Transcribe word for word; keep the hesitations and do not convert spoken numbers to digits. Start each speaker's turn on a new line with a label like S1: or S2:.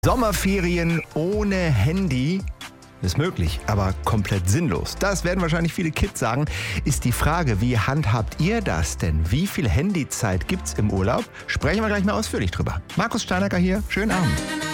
S1: Sommerferien ohne Handy ist möglich, aber komplett sinnlos. Das werden wahrscheinlich viele Kids sagen. Ist die Frage, wie handhabt ihr das denn? Wie viel Handyzeit gibt's im Urlaub? Sprechen wir gleich mal ausführlich drüber. Markus Steinacker hier, schönen Abend.